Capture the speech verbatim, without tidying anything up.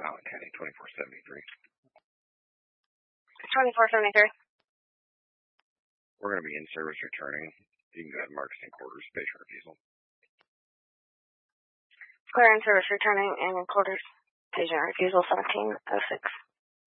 Allen County, twenty-four seventy-three. twenty-four seventy-three. We're going to be in service returning. You can go ahead and mark us in quarters, patient refusal. Clear in service returning and in quarters. Patient refusal seventeen oh six.